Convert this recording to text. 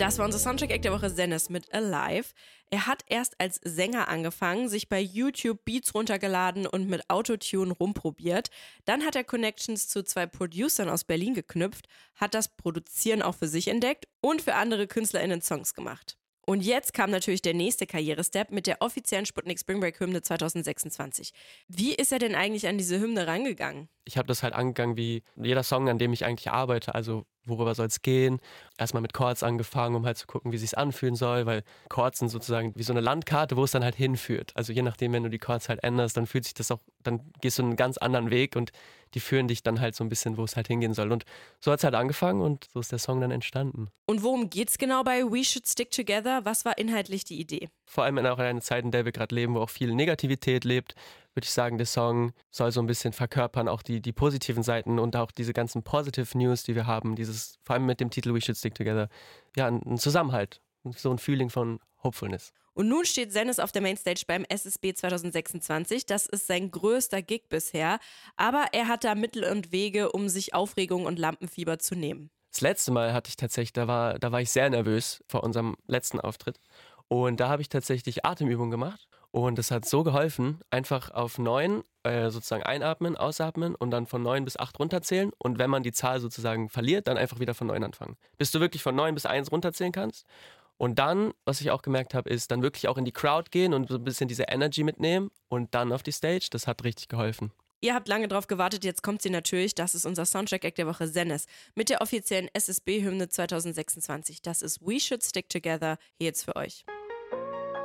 Das war unser Soundtrack-Act der Woche, Zennes mit Alive. Er hat erst als Sänger angefangen, sich bei YouTube Beats runtergeladen und mit Autotune rumprobiert. Dann hat er Connections zu 2 Producern aus Berlin geknüpft, hat das Produzieren auch für sich entdeckt und für andere KünstlerInnen Songs gemacht. Und jetzt kam natürlich der nächste Karrierestep mit der offiziellen Sputnik Spring Break Hymne 2026. Wie ist er denn eigentlich an diese Hymne rangegangen? Ich habe das halt angegangen wie jeder Song, an dem ich eigentlich arbeite. Also worüber soll es gehen? Erstmal mit Chords angefangen, um halt zu gucken, wie es sich anfühlen soll, weil Chords sind sozusagen wie so eine Landkarte, wo es dann halt hinführt. Also je nachdem, wenn du die Chords halt änderst, dann fühlt sich das auch, dann gehst du einen ganz anderen Weg und die führen dich dann halt so ein bisschen, wo es halt hingehen soll. Und so hat es halt angefangen und so ist der Song dann entstanden. Und worum geht's genau bei We Should Stick Together? Was war inhaltlich die Idee? Vor allem auch in einer Zeit, in der wir gerade leben, wo auch viel Negativität lebt, würde ich sagen, der Song soll so ein bisschen verkörpern, auch die positiven Seiten und auch diese ganzen Positive News, die wir haben, vor allem mit dem Titel We Should Stick Together, ja, ein Zusammenhalt, so ein Feeling von Hopefulness. Und nun steht Zennes auf der Mainstage beim SSB 2026. Das ist sein größter Gig bisher, aber er hat da Mittel und Wege, um sich Aufregung und Lampenfieber zu nehmen. Das letzte Mal hatte ich tatsächlich, da war ich sehr nervös vor unserem letzten Auftritt. Und da habe ich tatsächlich Atemübungen gemacht und das hat so geholfen, einfach auf 9 sozusagen einatmen, ausatmen und dann von 9 bis 8 runterzählen und wenn man die Zahl sozusagen verliert, dann einfach wieder von 9 anfangen. Bis du wirklich von 9 bis 1 runterzählen kannst und dann, was ich auch gemerkt habe, ist dann wirklich auch in die Crowd gehen und so ein bisschen diese Energy mitnehmen und dann auf die Stage, das hat richtig geholfen. Ihr habt lange drauf gewartet, jetzt kommt sie natürlich. Das ist unser Soundtrack-Act der Woche, Zennes, mit der offiziellen SSB-Hymne 2026. Das ist We Should Stick Together, hier jetzt für euch.